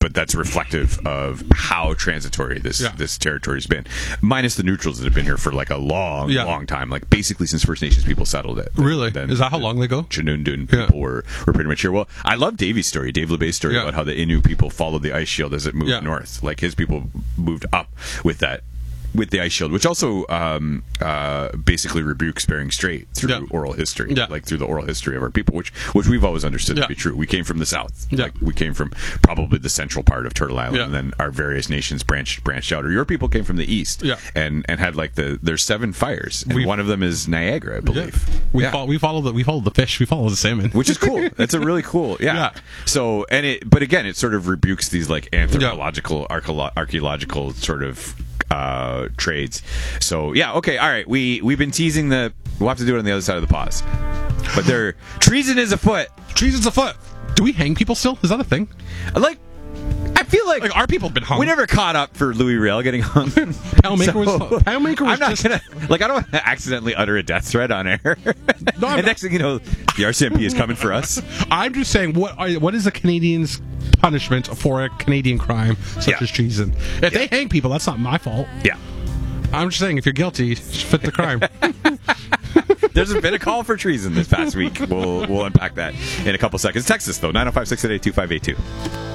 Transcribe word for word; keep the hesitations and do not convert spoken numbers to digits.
but that's reflective of how transitory this Yeah. this territory's been, minus the neutrals that have been here for like a long, Yeah. long time, like basically since First Nations people settled it. Really? Then Is that how the long they go? Chinundun Yeah. people were, were pretty much here. Well, I love Davy's story, Dave LeBay's story Yeah. about how the Innu people followed the ice shield as it moved Yeah. north. Like his people moved up with that. With the ice shield, which also um, uh, basically rebukes Bering Strait through Yeah. oral history, Yeah. like through the oral history of our people, which which we've always understood Yeah. to be true. We came from the south, Yeah. like we came from probably the central part of Turtle Island, Yeah. and then our various nations branched branched out. Or your people came from the east, Yeah. and and had like the there's seven fires, and We- one of them is Niagara, I believe. We Yeah. follow, we follow the we follow the fish. We follow the salmon. Which is cool. That's a really cool, yeah. Yeah. So, and it, but again, it sort of rebukes these like anthropological, archeolo- archaeological sort of uh, trades. So, yeah, okay, all right. We we've been teasing the. We'll have to do it on the other side of the pause. But there, treason is afoot. Treason's afoot. Do we hang people still? Is that a thing? Like, I feel like, Like our people have been hung. we never caught up for Louis Riel getting hung. Poundmaker So, was Poundmaker was I'm not just gonna like. I don't want to accidentally utter a death threat on air. No, I'm and next thing you know, the R C M P is coming for us. I'm just saying, what are, what is a Canadian's punishment for a Canadian crime such Yeah. as treason? If Yeah. they hang people, that's not my fault. Yeah. I'm just saying, if you're guilty, fit the crime. There's been a call for treason this past week. We'll we'll unpack that in a couple seconds. Text us though, nine oh five, six eight eight, two five eight two.